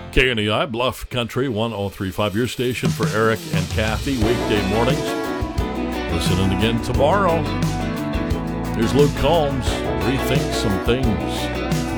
KNEI Bluff Country 1035, your station for Eric and Kathy, weekday mornings. Listening again tomorrow. Here's Luke Combs, Rethink Some Things.